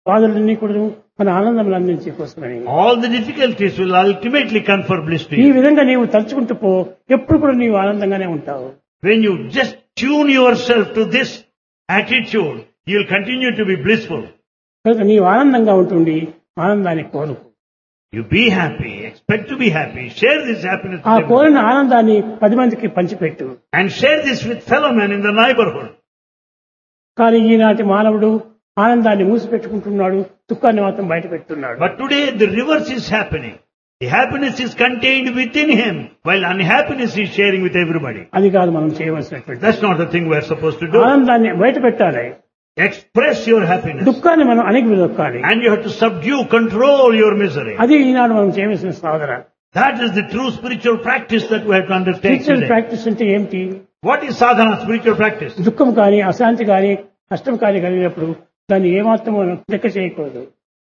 బాధలన్నీ కూడా మన ఆనందం అందించే కోసమని. All the difficulties will ultimately confer bliss to ఈ you. విధంగా నీవు తలుచుకుంటూ పో, ఎప్పుడు కూడా నీవు ఆనందంగానే ఉంటావు. When you just tune yourself to this attitude, you will continue to be blissful. కనుక నీవు ఆనందంగా ఉంటుంది, ఆనందాన్ని కోరుకు. You be happy, expect to be happy, share this happiness ఆ with everyone. కోరిన ఆనందాన్ని 10 మందికి పంచిపెట్టు. And share this with fellow men in the neighborhood. కానీ ఈనాటి మానవుడు ఆనందాన్ని మూసిపెట్టుకుంటున్నాడు, దుఃఖాన్ని మాత్రం బయట పెడుతున్నాడు. But today the reverse is happening. The happiness is contained within him, while unhappiness is sharing with everybody. అది కాదు మనం చేయవలసినటువంటి. That's not the thing we're supposed to do. ఆనందాన్ని బయట పెట్టాలి, Express your happiness. దుఃఖాన్ని మనం అణిగిదొక్కాలి. And you have to subdue, control your misery. అది ఈనాడు మనం చేయవలసిన సాధన. That is the true spiritual practice that we have to undertake spiritual today. Practice అంటే ఏమిటి? What is sadhana, spiritual practice? దుఃఖం కానీ, అశాంతి కానీ, కష్టం కానీ కలిగినప్పుడు దాన్ని ఏమాత్రం మనం లెక్క చేయకూడదు.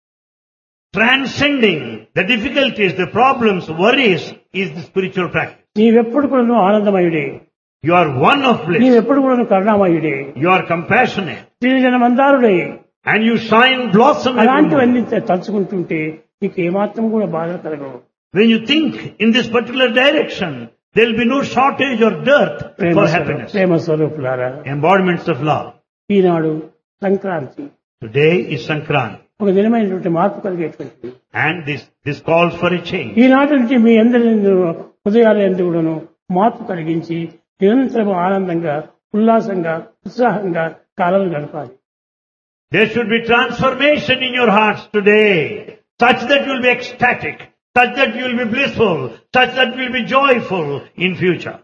Transcending the difficulties, the problems, worries is the spiritual practice. నీవెప్పుడు కూడా ఆనందమయుడే, You are one of bliss. నీవెప్పుడు కూడా కరుణామయుడే, You are compassionate. Srijana మందారుడే. And you shine, blossom everywhere. అలాంటివన్నీ తలుచుకుంటుంటే నీకు ఏమాత్రం కూడా బాధ కలగవు. When you think in this particular direction, there will be no shortage or dearth for happiness. ప్రేమ స్వరూపులారా, Embodiments of love. Eenadu Sankranti Today is Sankranti. ఒక దినమైనటువంటి మార్పు కలిగేటువంటిది. And this calls for a change. ఈనాటి నుంచి మీ అందరి హృదయాల యందు కూడాను మార్పు కలిగించి నిరంతరం ఆనందంగా, ఉల్లాసంగా, ఉత్సాహంగా కాలం గడపాలి. There should be transformation in your hearts today, such that you will be ecstatic, such that you will be blissful, such that you will be joyful in future.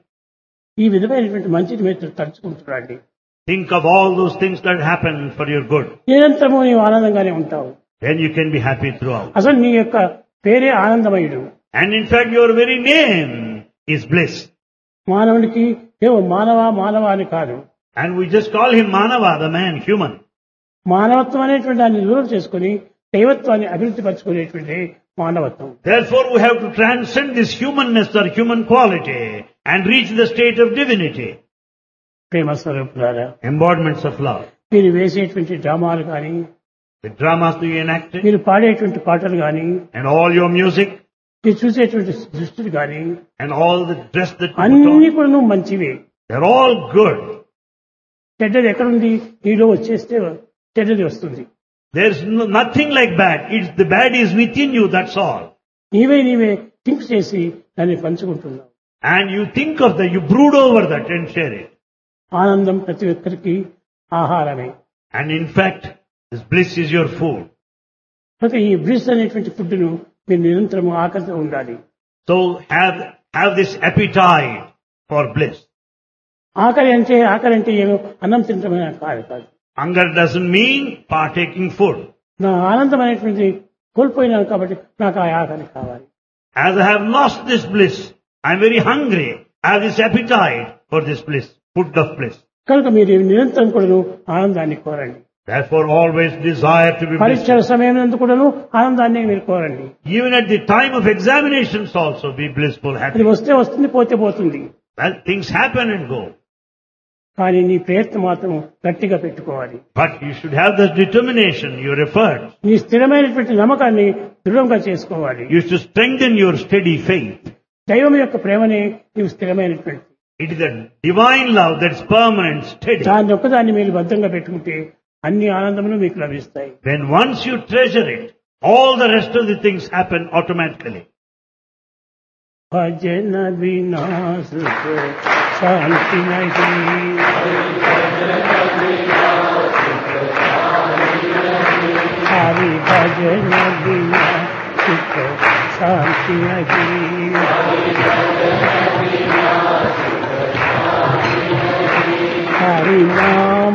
ఈ విధమైనటువంటి మంచిని మీరు తలుచుకుంటున్నాండి. Think of all those things that happen for your good. నిరంతరము నీవు ఆనందంగానే ఉంటావు. Then you can be happy throughout. అసలు నీ యొక్క పేరే ఆనందమయుడు. And in fact, your very name is bliss. మానవునికి కేవలం మానవ అని కాదు. And we just call him Manava, the man, human. మానవత్వం అనేటువంటి దాన్ని దూరం చేసుకుని దైవత్వాన్ని అభివృద్ధి పరచుకునేటువంటి మానవత్వం. Therefore, we have to transcend this humanness or human quality and reach the state of divinity. ప్రేమ స్వరూపులారా, Embodiments of love. మీరు వేసేటువంటి డ్రామాలు కానీ, The dramas that you enacted మీరు పాడేటువంటి పాటలు కానీ, and all your music మీరు చూసేటువంటి దృష్టిలు కానీ and all the dress that you put అన్ని on, కూడా మంచివే. they're all good. చెడ్డది ఎక్కడుంది? నీలో వచ్చేస్తే చెడ్డది వస్తుంది. There's nothing like bad. The bad is within you, that's all. నీవే థింక్ చేసి దాన్ని పంచుకుంటున్నావు. And you think of that, you brood over that and share it. ఆనందం ప్రతి ఒక్కరికి ఆహారమే. And in fact, this bliss is your food. కనుక ఈ bliss అనేటువంటి ఫుడ్ ను మీరు నిరంతరం ఆకలితో ఉండాలి. So have this appetite for bliss. ఆకలి అంటే ఏమో అన్నం తినటమే కాదు. Hunger doesn't mean partaking food. నా ఆనందం అనేటువంటి కోల్పోయినాను కాబట్టి నాకు ఆ ఆకలి కావాలి. As I have lost this bliss, I am very hungry. I have this appetite for this bliss, food of bliss. కనుక మీరు నిరంతరం కూడా ఆనందాన్ని కోరండి. Therefore, always desire to be పరీక్షల blissful. సమయం నందు కూడాను ఆనందాన్ని మీరు కోరండి. Even at the time of examinations also be blissful, అది happy. వస్తే వస్తుంది, పోతే పోతుంది. Well, things happen and go. కానీ నీ ప్రయత్నం మాత్రం గట్టిగా పెట్టుకోవాలి. But you should have the determination, your effort. నీ స్థిరమైనటువంటి నమ్మకాన్ని దృఢంగా చేసుకోవాలి. You should strengthen your steady faith. దైవం యొక్క ప్రేమనే నీవు స్థిరమైనటువంటి, It is a divine love that's permanent, steady. దాన్ని ఒక్కదాన్ని మీరు భద్రంగా పెట్టుకుంటే అన్ని ఆనందములు మీకు లభిస్తాయి. When once you treasure it, all the rest of the things happen automatically. భజన బినా సుఖ శాంతి నహీ, హరి భజన బినా సుఖ శాంతి నహీ, హరి నామ